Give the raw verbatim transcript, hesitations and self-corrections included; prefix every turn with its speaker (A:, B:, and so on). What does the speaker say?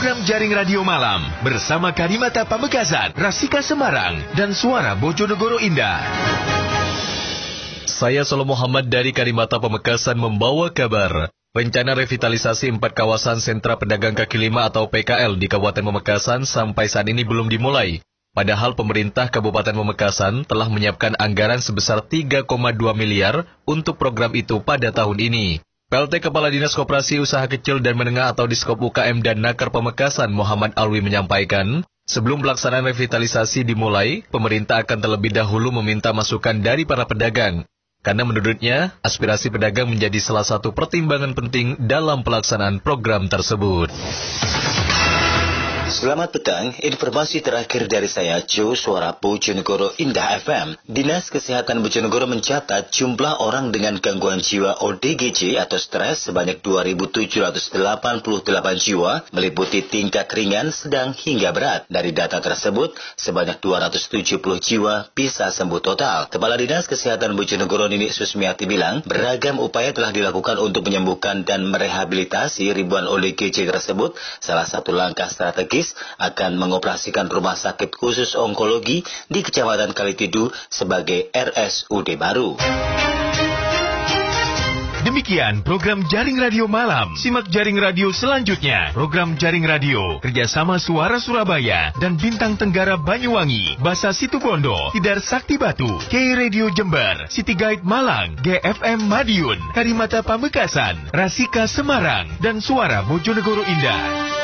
A: program Jaring Radio Malam bersama Karimata Pamekasan, Rasika Semarang, dan Suara Bojonegoro Indah.
B: Saya Solo Muhammad dari Karimata Pamekasan membawa kabar. Rencana revitalisasi empat kawasan sentra pedagang kaki lima atau P K L di Kabupaten Pamekasan sampai saat ini belum dimulai. Padahal pemerintah Kabupaten Pamekasan telah menyiapkan anggaran sebesar tiga koma dua miliar untuk program itu pada tahun ini. P L T Kepala Dinas Koperasi Usaha Kecil dan Menengah atau Diskop U K M dan Nakar Pamekasan Muhammad Alwi menyampaikan, sebelum pelaksanaan revitalisasi dimulai, pemerintah akan terlebih dahulu meminta masukan dari para pedagang. Karena menurutnya, aspirasi pedagang menjadi salah satu pertimbangan penting dalam pelaksanaan program tersebut.
C: Selamat petang, informasi terakhir dari saya, Joe Suara Bojonegoro Indah F M. Dinas Kesehatan Bojonegoro mencatat jumlah orang dengan gangguan jiwa O D G J atau stres sebanyak dua ribu tujuh ratus delapan puluh delapan jiwa, meliputi tingkat ringan, sedang, hingga berat. Dari data tersebut, sebanyak dua ratus tujuh puluh jiwa bisa sembuh total. Kepala Dinas Kesehatan Bojonegoro Nini Susmiati bilang, beragam upaya telah dilakukan untuk menyembuhkan dan merehabilitasi ribuan O D G J tersebut. Salah satu langkah strategis akan mengoperasikan rumah sakit khusus onkologi di Kecamatan Kalitidu sebagai R S U D baru.
A: Demikian program Jaring Radio Malam. Simak Jaring Radio selanjutnya. Program Jaring Radio kerjasama Suara Surabaya dan Bintang Tenggara Banyuwangi, Basa Situbondo, Tidar Sakti Batu, K Radio Jember, City Guide Malang, G F M Madiun, Karimata Pamekasan, Rasika Semarang, dan Suara Bojonegoro Indah.